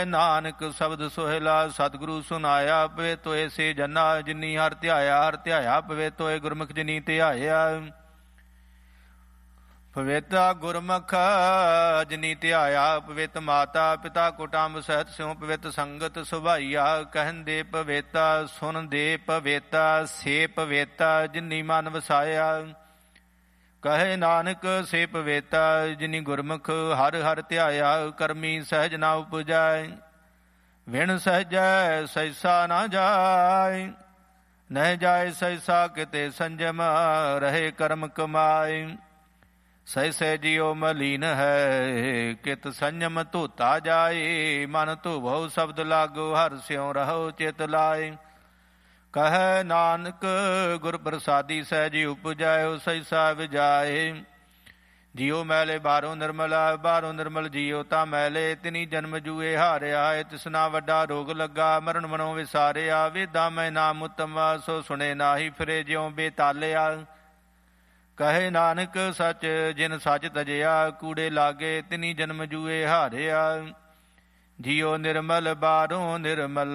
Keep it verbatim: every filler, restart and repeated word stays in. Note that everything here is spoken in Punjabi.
ਨਾਨਕ ਸ਼ਬਦ ਸੋਹਿਲਾ ਸਤਿਗੁਰੂ ਸੁਨਾਇਆ। ਪਵੇ ਤੋਏ ਸੇ ਜਨਾ ਜਿਨੀ ਹਰ ਧਿਆਇਆ। ਹਰ ਧਿਆਇਆ ਪਵੇ ਤੋਏ ਗੁਰਮੁਖ ਜਿਨੀ ਧਿਆਇਆ। ਪਵਿੱਤ ਗੁਰਮੁਖ ਜਿਨੀ ਧਿਆਇਆ। ਪਵਿੱਤ ਮਾਤਾ ਪਿਤਾ ਕੁਟੰਬ ਸਹਿਤ ਸਿਉ ਪਵਿੱਤ ਸੰਗਤ ਸੁਭਾਈਆ। ਕਹਿਨ ਦੇ ਪਵਿੱਤਾ ਸੁਨ ਦੇ ਪਵਿੱਤਾ ਸੇ ਪਵਿੱਤਾ ਜਿਨੀ ਮਨ ਵਸਾਇਆ। ਕਹੇ ਨਾਨਕ ਸੇ ਪਵਿੱਤਾ ਜਿਨੀ ਗੁਰਮੁਖ ਹਰ ਹਰ ਧਿਆਇਆ। ਕਰਮੀ ਸਹਿਜ ਨਾ ਉਪਜੈ ਵਿਣ ਸਹਿਜੈ ਸੈਸਾ ਨਾ ਜਾਇ। ਨਹਿ ਜਾਇ ਸੈਸਾ ਕਿਤੇ ਸੰਜਮ ਰਹੇ ਕਰਮ ਕਮਾਏ। ਸਹਿ ਸਹਿ ਜਿਉ ਮਲੀਨ ਹੈ ਕਿਤ ਸੰਜਮ ਧੋਤਾ ਜਾਏ। ਮਨ ਧੋਵੋ ਸ਼ਬਦ ਲਾਗੋ ਹਰ ਸਿਉ ਰਹੋ ਚਿਤ ਲਾਏ। ਕਹੈ ਨਾਨਕ ਗੁਰ ਪ੍ਰਸਾਦੀ ਸਹਿਜ ਉਪਜਾਇਓ ਸੈਸਾ ਵਿਜਾਏ। ਜਿਉ ਮੈਲੇ ਬਾਹਰੋਂ ਨਿਰਮਲਾ ਬਾਹਰੋਂ ਨਿਰਮਲ ਜਿਉ ਤਾਂ ਮੈਲੇ। ਤਿਨੀ ਜਨਮ ਜੂਏ ਹਾਰਿਆ ਤਿਸਨਾ ਵੱਡਾ ਰੋਗ ਲੱਗਾ। ਮਰਨ ਮਨੋਂ ਵਿਸਾਰਿਆ ਵੇਦਾਂ ਮੈਂ ਨਾਮ ਉਤਮਾ। ਸੋ ਸੁਣੇ ਨਾਹੀ ਫਿਰੇ ਜਿਉ ਬੇਤਾਲਿਆ। ਕਹੇ ਨਾਨਕ ਸੱਚ ਜਿਨ ਸੱਚ ਤਜਿਆ। ਕੂੜੇ ਲਾਗੇ ਤਿਨੀ ਜਨਮ ਜੂਏ ਹਾਰਿਆ। ਜਿਉ ਨਿਰਮਲ ਬਾਹਰੋਂ ਨਿਰਮਲ